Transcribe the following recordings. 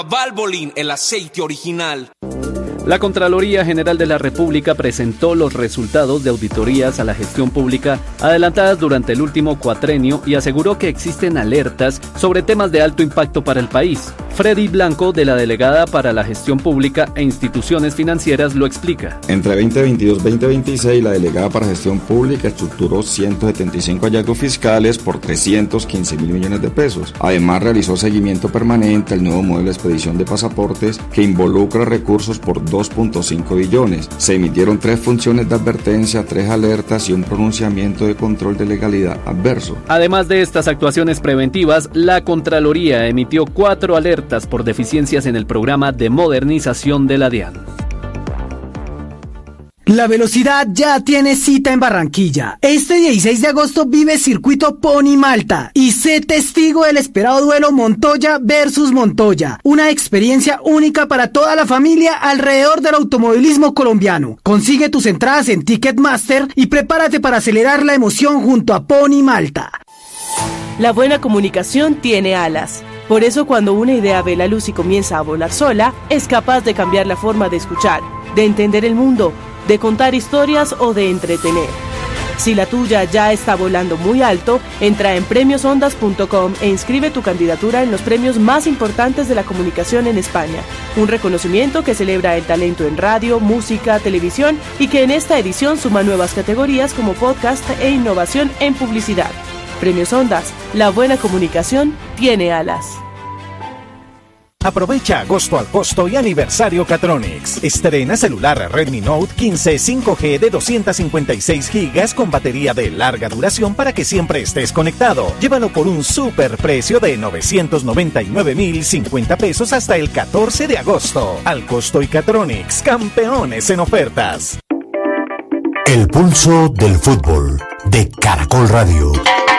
Valvoline, el aceite original. La Contraloría General de la República presentó los resultados de auditorías a la gestión pública adelantadas durante el último cuatrenio y aseguró que existen alertas sobre temas de alto impacto para el país. Freddy Blanco, de la Delegada para la Gestión Pública e Instituciones Financieras, lo explica. Entre 2022 y 2026, la Delegada para Gestión Pública estructuró 175 hallazgos fiscales por 315.000 millones de pesos. Además, realizó seguimiento permanente al nuevo modelo de expedición de pasaportes que involucra recursos por 2.5 billones. Se emitieron 3 funciones de advertencia, 3 alertas y un pronunciamiento de control de legalidad adverso. Además de estas actuaciones preventivas, la Contraloría emitió 4 alertas por deficiencias en el programa de modernización de la DIAN. La velocidad ya tiene cita en Barranquilla. Este 16 de agosto vive Circuito Pony Malta y sé testigo del esperado duelo Montoya versus Montoya. Una experiencia única para toda la familia alrededor del automovilismo colombiano. Consigue tus entradas en Ticketmaster y prepárate para acelerar la emoción junto a Pony Malta. La buena comunicación tiene alas. Por eso cuando una idea ve la luz y comienza a volar sola, es capaz de cambiar la forma de escuchar, de entender el mundo, de contar historias o de entretener. Si la tuya ya está volando muy alto, entra en premiosondas.com e inscribe tu candidatura en los premios más importantes de la comunicación en España. Un reconocimiento que celebra el talento en radio, música, televisión y que en esta edición suma nuevas categorías como podcast e innovación en publicidad. Premios Ondas, la buena comunicación tiene alas. Aprovecha agosto al costo y aniversario Catronics. Estrena celular Redmi Note 15 5G de 256 GB con batería de larga duración para que siempre estés conectado. Llévalo por un super precio de 999.050 pesos hasta el 14 de agosto. Al costo y Catronics, campeones en ofertas. El pulso del fútbol de Caracol Radio.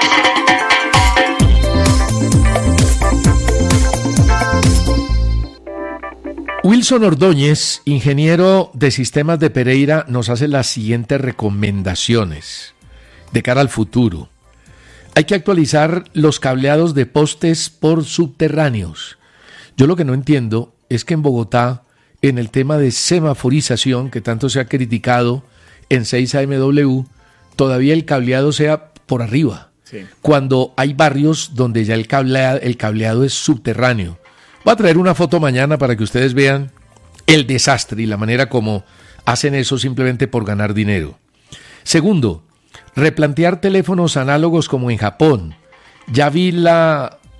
Wilson Ordóñez, ingeniero de sistemas de Pereira, nos hace las siguientes recomendaciones de cara al futuro. Hay que actualizar los cableados de postes por subterráneos. Yo lo que no entiendo es que en Bogotá, en el tema de semaforización, que tanto se ha criticado en 6AMW, todavía el cableado sea por arriba, sí, cuando hay barrios donde ya el cableado es subterráneo. Voy a traer una foto mañana para que ustedes vean el desastre y la manera como hacen eso simplemente por ganar dinero. Segundo, replantear teléfonos análogos como en Japón. Ya vi la